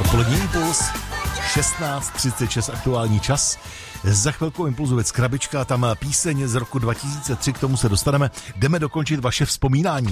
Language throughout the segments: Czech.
Odpolední impuls, 16:36 aktuální čas. Za chvilku Impulzovec krabička, tam píseň z roku 2003, k tomu se dostaneme. Jdeme dokončit vaše vzpomínání.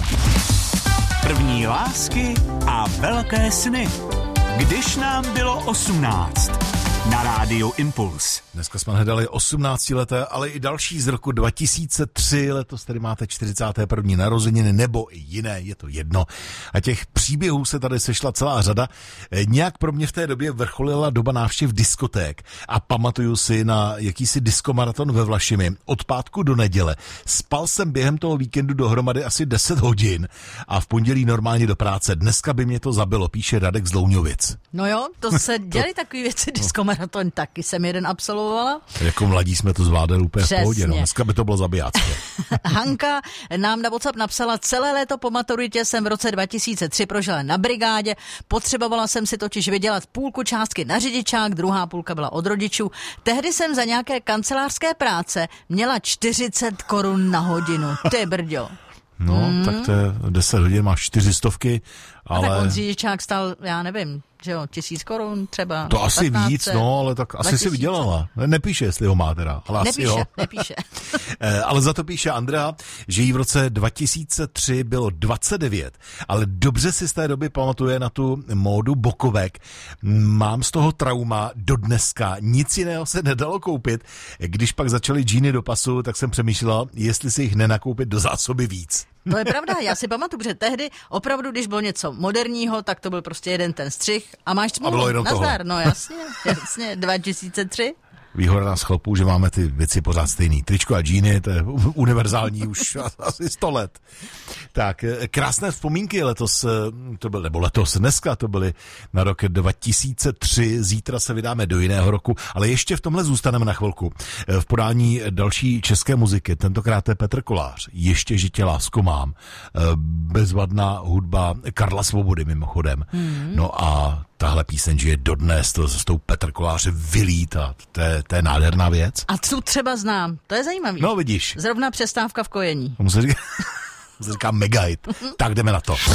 První lásky a velké sny. Když nám bylo 18. Na rádiu Impuls. Dneska jsme hledali 18leté, ale i další z roku 2003. Letos tady máte 41. narozeniny nebo i jiné, je to jedno. A těch příběhů se tady sešla celá řada. Nějak pro mě v té době vrcholila doba návštěv diskoték. A pamatuju si na jakýsi diskomaraton ve Vlašimi od pátku do neděle. Spal jsem během toho víkendu dohromady asi 10 hodin a v pondělí normálně do práce. Dneska by mě to zabilo, píše Radek z Louňovic. No jo, to se děli takové věci, diskomaraton, taky jsem jeden absolvovala. Jako mladí jsme to zvládali úplně Přesně. v pohodě, no. Dneska by to bylo zabijácké. Hanka nám na WhatsApp napsala, celé léto po maturitě jsem v roce 2003 prožila na brigádě, potřebovala jsem si totiž vydělat půlku částky na řidičák, druhá půlka byla od rodičů. Tehdy jsem za nějaké kancelářské práce měla 40 korun na hodinu. Ty brďo. No, tak to je 10 hodin, máš 400, ale... A tak on řidičák stal, já nevím, že jo, 1000 korun třeba. To asi 15, víc, no, ale tak asi 2000. si vydělala. Nepíše, jestli ho má teda, ale asi jo. Nepíše. Ale za to píše Andrea, že jí v roce 2003 bylo 29, ale dobře si z té doby pamatuje na tu módu bokovek. Mám z toho trauma do dneska, nic jiného se nedalo koupit. Když pak začaly džíny do pasu, tak jsem přemýšlela, jestli si jich nenakoupit do zásoby víc. To je pravda, já si pamatuju, že tehdy opravdu, když bylo něco moderního, tak to byl prostě jeden ten střih a máš smůlu, nazdar, no jasně, 2003. Výhoda nás chlapů, že máme ty věci pořád stejný. Tričko a džíny, to je univerzální už asi 100 let. Tak, krásné vzpomínky letos, dneska to byly na rok 2003, zítra se vydáme do jiného roku, ale ještě v tomhle zůstaneme na chvilku. V podání další české muziky, tentokrát je Petr Kolář, Ještě žitě lásko mám, bezvadná hudba Karla Svobody mimochodem. No a tahle píseň žije dodnes, to s tou Petr Kolář vylít a to je nádherná věc. A co třeba znám, to je zajímavý. No vidíš. Zrovna přestávka v kojení. Tomu se říká megahit. Tak jdeme na to.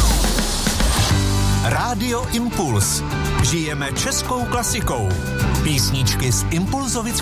Rádio Impuls. Žijeme českou klasikou. Písničky z Impulzovic